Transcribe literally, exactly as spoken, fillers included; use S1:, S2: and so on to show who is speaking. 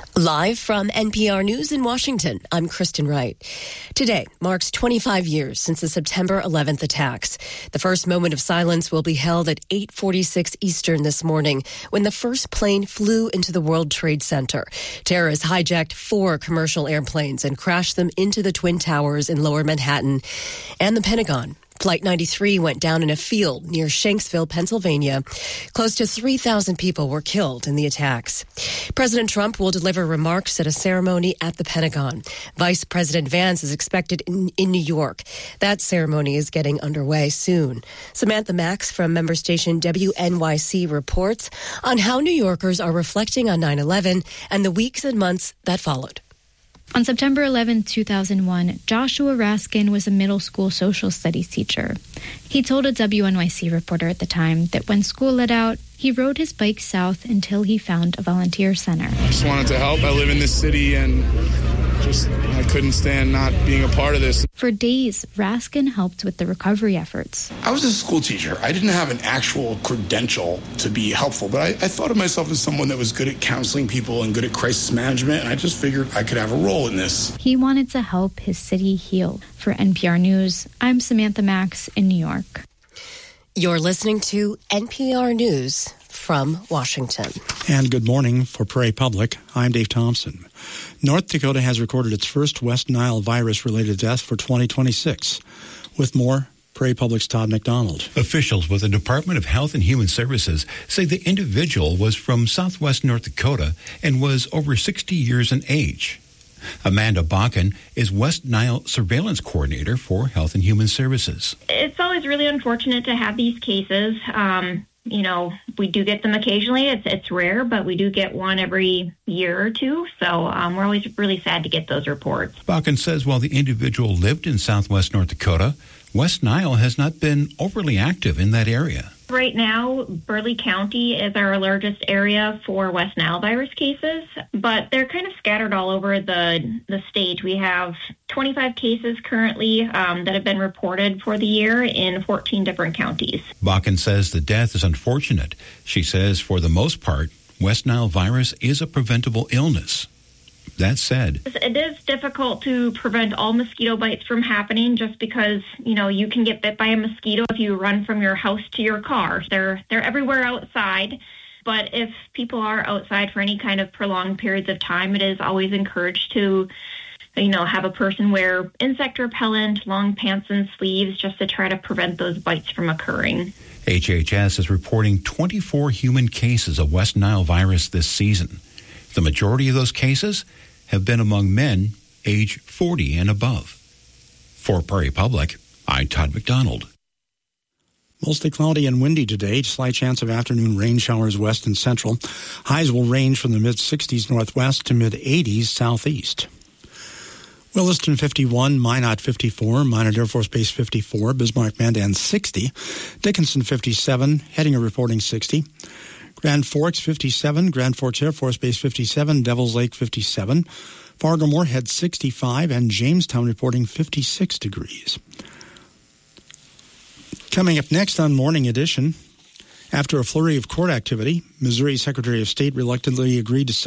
S1: Live from N P R News in Washington, I'm Kristen Wright. Today marks twenty-five years since the September eleventh attacks. The first moment of silence will be held at eight forty-six Eastern this morning when the first plane flew into the World Trade Center. Terrorists hijacked four commercial airplanes and crashed them into the Twin Towers in Lower Manhattan and the Pentagon. Flight ninety-three went down in a field near Shanksville, Pennsylvania. Close to three thousand people were killed in the attacks. President Trump will deliver remarks at a ceremony at the Pentagon. Vice President Vance is expected in, in New York. That ceremony is getting underway soon. Samantha Max from member station W N Y C reports on how New Yorkers are reflecting on nine eleven and the weeks and months that followed.
S2: On September eleventh, two thousand one, Joshua Raskin was a middle school social studies teacher. He told a W N Y C reporter at the time that when school let out, he rode his bike south until he found a volunteer center.
S3: I just wanted to help. I live in this city and just I couldn't stand not being a part of this.
S2: For days, Raskin helped with the recovery efforts.
S3: I was a school teacher. I didn't have an actual credential to be helpful, but I, I thought of myself as someone that was good at counseling people and good at crisis management, and I just figured I could have a role in this.
S2: He wanted to help his city heal. For N P R News, I'm Samantha Max in New York.
S1: You're listening to N P R News from Washington.
S4: And good morning for Prairie Public. I'm Dave Thompson. North Dakota has recorded its first West Nile virus-related death for twenty twenty-six. With more, Prairie Public's Todd McDonald.
S5: Officials with the Department of Health and Human Services say the individual was from southwest North Dakota and was over sixty years in age. Amanda Bakken is West Nile Surveillance Coordinator for Health and Human Services.
S6: It's always really unfortunate to have these cases. Um, you know, we do get them occasionally. It's it's rare, but we do get one every year or two. So um, we're always really sad to get those reports.
S5: Bakken says while the individual lived in southwest North Dakota, West Nile has not been overly active in that area.
S6: Right now, Burleigh County is our largest area for West Nile virus cases, but they're kind of scattered all over the, the state. We have twenty-five cases currently um, that have been reported for the year in fourteen different counties.
S5: Bakken says the death is unfortunate. She says for the most part, West Nile virus is a preventable illness. That said,
S6: it is difficult to prevent all mosquito bites from happening just because, you know, you can get bit by a mosquito if you run from your house to your car. They're they're everywhere outside. But if people are outside for any kind of prolonged periods of time, it is always encouraged to, you know, have a person wear insect repellent, long pants and sleeves just to try to prevent those bites from occurring.
S5: H H S is reporting twenty-four human cases of West Nile virus this season. The majority of those cases have been among men age forty and above. For Prairie Public, I'm Todd McDonald.
S4: Mostly cloudy and windy today. Slight chance of afternoon rain showers west and central. Highs will range from the mid-sixties northwest to mid-eighties southeast. Williston fifty-one, Minot fifty-four, Minot Air Force Base fifty-four, Bismarck Mandan sixty, Dickinson fifty-seven, Hettinger reporting sixty. Grand Forks fifty-seven, Grand Forks Air Force Base fifty-seven, Devils Lake fifty-seven, Fargo-Moorhead sixty-five, and Jamestown reporting fifty-six degrees. Coming up next on Morning Edition, after a flurry of court activity, Missouri Secretary of State reluctantly agreed to